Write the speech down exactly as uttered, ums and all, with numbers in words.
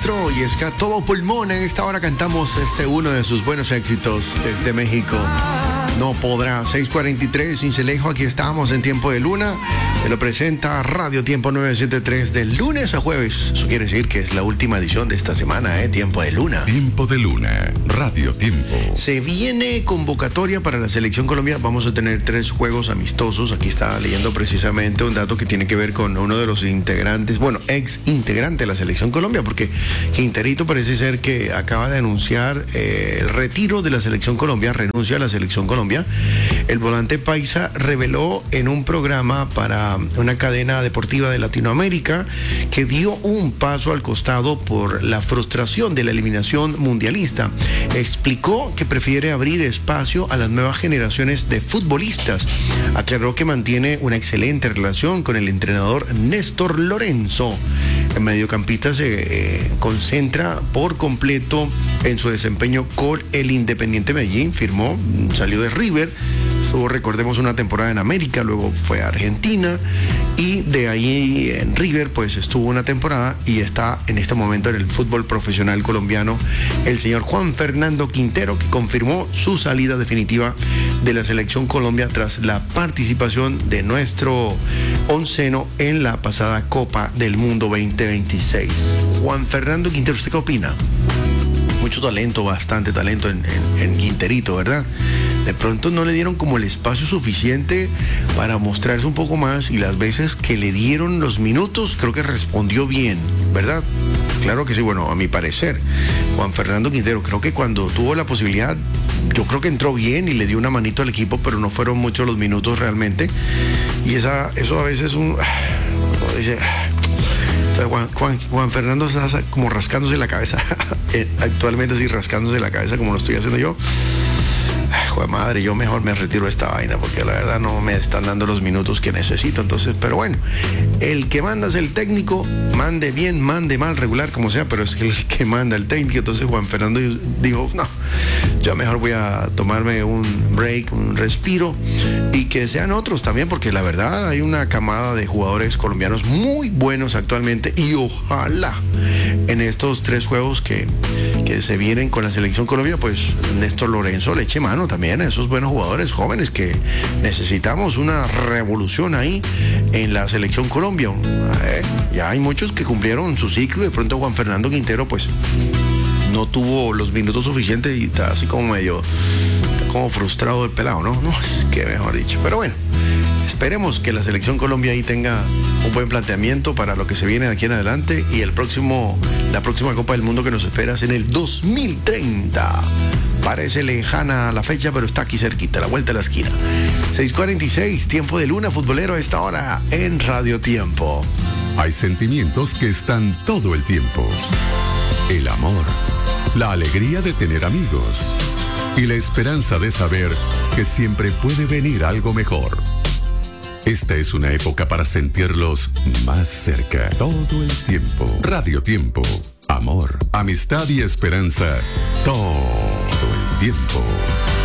maestro, y es que a todo pulmón en esta hora cantamos este uno de sus buenos éxitos desde México. No podrá. seis cuarenta y tres, Cincelejo, aquí estamos en Tiempo de Luna. Se lo presenta Radio Tiempo novecientos setenta y tres de lunes a jueves. Eso quiere decir que es la última edición de esta semana, ¿eh? Tiempo de Luna. Tiempo de Luna, Radio Tiempo. Se viene convocatoria para la Selección Colombia. Vamos a tener tres juegos amistosos. Aquí está leyendo precisamente un dato que tiene que ver con uno de los integrantes, bueno, ex integrante de la Selección Colombia, porque Quinterito parece ser que acaba de anunciar eh, el retiro de la Selección Colombia, renuncia a la Selección Colombia. El volante paisa reveló en un programa para una cadena deportiva de Latinoamérica que dio un paso al costado por la frustración de la eliminación mundialista. Explicó que prefiere abrir espacio a las nuevas generaciones de futbolistas. Aclaró que mantiene una excelente relación con el entrenador Néstor Lorenzo. El mediocampista se eh, concentra por completo en su desempeño con el Independiente Medellín. Firmó, salió de River, estuvo, recordemos, una temporada en América, luego fue a Argentina y de ahí en River pues estuvo una temporada y está en este momento en el fútbol profesional colombiano el señor Juan Fernando Quintero, que confirmó su salida definitiva de la Selección Colombia tras la participación de nuestro onceno en la pasada Copa del Mundo veinte veintiséis. Juan Fernando Quintero, ¿usted qué opina? Mucho talento, bastante talento en, en, en Quinterito, ¿verdad? De pronto no le dieron como el espacio suficiente para mostrarse un poco más, y las veces que le dieron los minutos creo que respondió bien, ¿verdad? Claro que sí. Bueno, a mi parecer, Juan Fernando Quintero, creo que cuando tuvo la posibilidad, yo creo que entró bien y le dio una manito al equipo, pero no fueron muchos los minutos realmente, y esa, eso a veces un... dice, Juan, Juan, Juan Fernando está como rascándose la cabeza, actualmente sí, rascándose la cabeza como lo estoy haciendo yo. Joder, madre, yo mejor me retiro de esta vaina porque la verdad no me están dando los minutos que necesito. Entonces, pero bueno, el que manda es el técnico, mande bien, mande mal, regular, como sea, pero es el que manda el técnico. Entonces Juan Fernando dijo, no, yo mejor voy a tomarme un break, un respiro, y que sean otros también, porque la verdad hay una camada de jugadores colombianos muy buenos actualmente, y ojalá en estos tres juegos que, que se vienen con la Selección Colombia, pues Néstor Lorenzo le eche mano también a esos buenos jugadores jóvenes, que necesitamos una revolución ahí en la Selección Colombia. Eh, ya hay muchos que cumplieron su ciclo, de pronto Juan Fernando Quintero pues no tuvo los minutos suficientes y está así como medio, como frustrado el pelado, ¿no? No, es que mejor dicho. Pero bueno, esperemos que la Selección Colombia ahí tenga un buen planteamiento para lo que se viene de aquí en adelante, y el próximo, la próxima Copa del Mundo que nos espera es en el dos mil treinta. Parece lejana la fecha, pero está aquí cerquita, a la vuelta de la esquina. seis cuarenta y seis, Tiempo de Luna futbolero a esta hora en Radio Tiempo. Hay sentimientos que están todo el tiempo. El amor, la alegría de tener amigos y la esperanza de saber que siempre puede venir algo mejor. Esta es una época para sentirlos más cerca todo el tiempo. Radio Tiempo, amor, amistad y esperanza todo el tiempo.